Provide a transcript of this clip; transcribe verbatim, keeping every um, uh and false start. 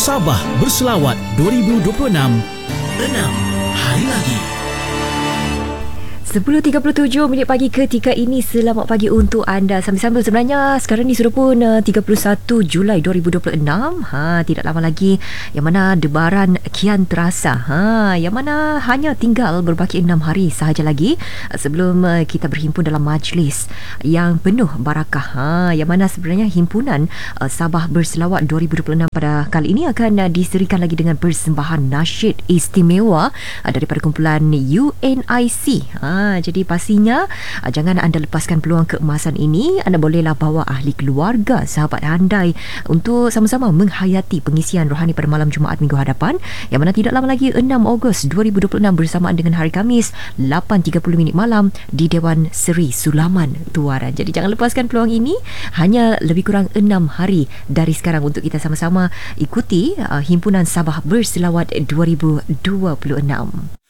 Sabah Berselawat dua ribu dua puluh enam, enam hari lagi. sepuluh tiga puluh tujuh minit pagi ketika ini. Selamat pagi untuk anda. Sambil-sambil sebenarnya sekarang ni sudah pun uh, tiga puluh satu Julai dua ribu dua puluh enam. Ha, tidak lama lagi yang mana debaran kian terasa. Ha, yang mana hanya tinggal berbaki enam hari sahaja lagi uh, sebelum uh, kita berhimpun dalam majlis yang penuh barakah. Ha, yang mana sebenarnya himpunan uh, Sabah Berselawat dua ribu dua puluh enam pada kali ini akan uh, diserikan lagi dengan persembahan nasyid istimewa uh, daripada kumpulan U N I C. Ha, jadi pastinya uh, jangan anda lepaskan peluang keemasan ini. Anda bolehlah bawa ahli keluarga, sahabat handai untuk sama-sama menghayati pengisian rohani pada malam Jumaat minggu hadapan yang mana tidak lama lagi enam Ogos dua ribu dua puluh enam bersamaan dengan hari Khamis lapan tiga puluh minit malam di Dewan Seri Sulaman Tuaran. Jadi jangan lepaskan peluang ini. Hanya lebih kurang enam hari dari sekarang untuk kita sama-sama ikuti uh, himpunan Sabah Berselawat dua ribu dua puluh enam.